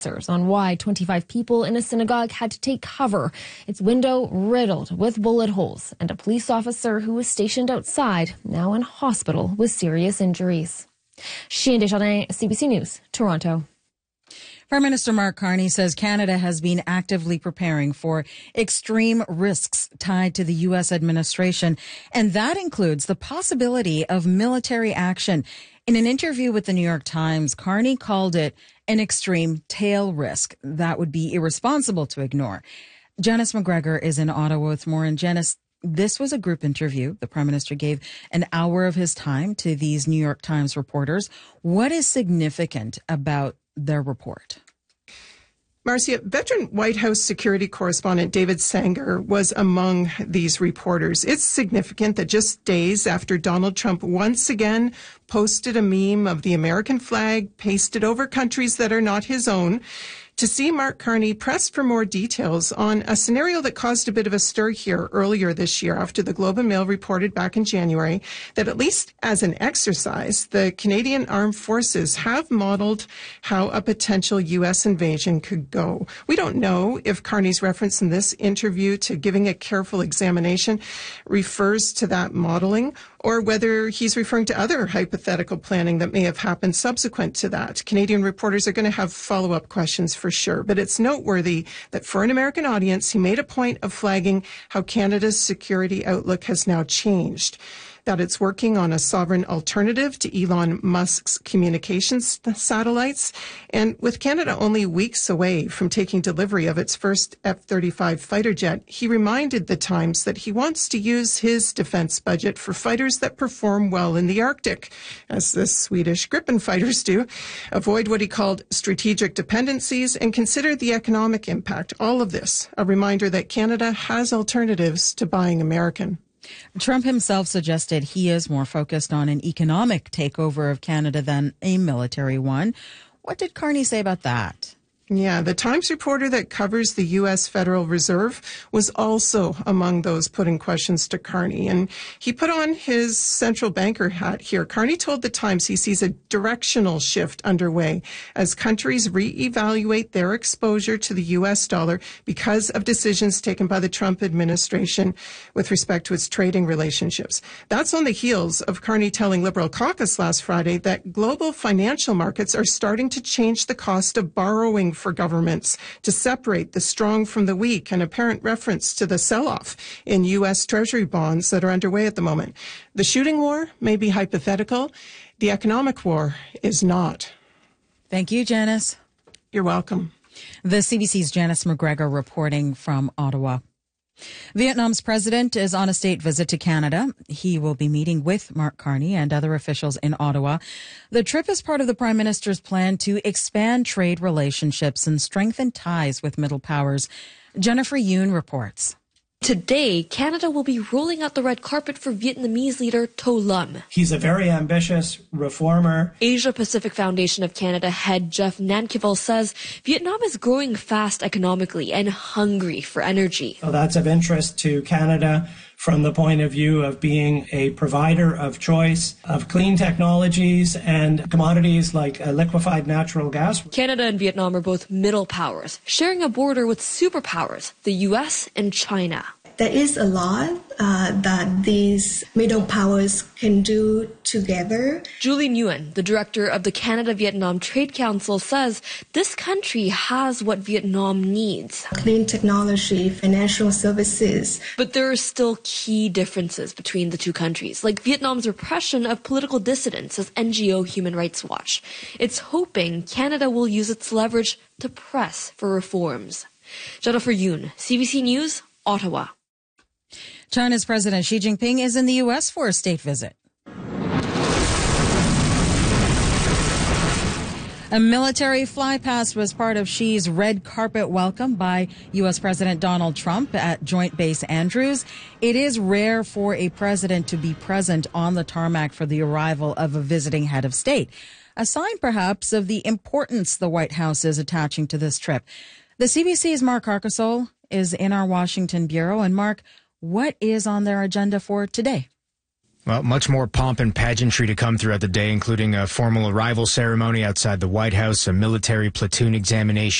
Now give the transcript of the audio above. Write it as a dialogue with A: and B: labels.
A: on why 25 people in a synagogue had to take cover, its window riddled with bullet holes, and a police officer who was stationed outside, now in hospital with serious injuries. Chien Desjardins, CBC News, Toronto.
B: Prime Minister Mark Carney says Canada has been actively preparing for extreme risks tied to the U.S. administration, and that includes the possibility of military action. In an interview with the New York Times, Carney called it an extreme tail risk that would be irresponsible to ignore. Janice McGregor is in Ottawa with more. And Janice, this was a group interview. The Prime Minister gave an hour of his time to these New York Times reporters. What is significant about their report?
C: Marcia, veteran White House security correspondent David Sanger was among these reporters. It's significant that just days after Donald Trump once again posted a meme of the American flag pasted over countries that are not his own, to see Mark Carney press for more details on a scenario that caused a bit of a stir here earlier this year after the Globe and Mail reported back in January that, at least as an exercise, the Canadian Armed Forces have modeled how a potential U.S. invasion could go. We don't know if Carney's reference in this interview to giving a careful examination refers to that modeling, or whether he's referring to other hypothetical planning that may have happened subsequent to that. Canadian reporters are going to have follow-up questions for sure, but it's noteworthy that for an American audience, he made a point of flagging how Canada's security outlook has now changed, that it's working on a sovereign alternative to Elon Musk's communications satellites. And with Canada only weeks away from taking delivery of its first F-35 fighter jet, he reminded the Times that he wants to use his defense budget for fighters that perform well in the Arctic, as the Swedish Gripen fighters do, avoid what he called strategic dependencies, and consider the economic impact. All of this, a reminder that Canada has alternatives to buying American.
B: Trump himself suggested he is more focused on an economic takeover of Canada than a military one. What did Carney say about that?
C: Yeah, the Times reporter that covers the U.S. Federal Reserve was also among those putting questions to Carney. And he put on his central banker hat here. Carney told the Times he sees a directional shift underway as countries reevaluate their exposure to the U.S. dollar because of decisions taken by the Trump administration with respect to its trading relationships. That's on the heels of Carney telling Liberal caucus last Friday that global financial markets are starting to change the cost of borrowing for governments to separate the strong from the weak, an apparent reference to the sell-off in U.S. Treasury bonds that are underway at the moment. The shooting war may be hypothetical. The economic war is not.
B: Thank you, Janice.
C: You're welcome.
B: The CBC's Janice McGregor reporting from Ottawa. Vietnam's president is on a state visit to Canada. He will be meeting with Mark Carney and other officials in Ottawa. The trip is part of the Prime Minister's plan to expand trade relationships and strengthen ties with middle powers. Jennifer Yoon reports.
D: Today, Canada will be rolling out the red carpet for Vietnamese leader To Lam.
E: He's a very ambitious reformer.
D: Asia Pacific Foundation of Canada head Jeff Nankival says Vietnam is growing fast economically and hungry for energy.
E: So that's of interest to Canada from the point of view of being a provider of choice of clean technologies and commodities like liquefied natural gas.
D: Canada and Vietnam are both middle powers, sharing a border with superpowers, the U.S. and China.
F: There is a lot that these middle powers can do together.
D: Julie Nguyen, the director of the Canada-Vietnam Trade Council, says this country has what Vietnam needs.
F: Clean technology, financial services.
D: But there are still key differences between the two countries, like Vietnam's repression of political dissidents, says NGO Human Rights Watch. It's hoping Canada will use its leverage to press for reforms. Jennifer Yoon, CBC News, Ottawa.
B: China's President Xi Jinping is in the U.S. for a state visit. A military flypast was part of Xi's red carpet welcome by U.S. President Donald Trump at Joint Base Andrews. It is rare for a president to be present on the tarmac for the arrival of a visiting head of state, a sign perhaps of the importance the White House is attaching to this trip. The CBC's Mark Carcasole is in our Washington bureau. And Mark, what is on their agenda for today?
G: Well, much more pomp and pageantry to come throughout the day, including a formal arrival ceremony outside the White House, a military platoon examination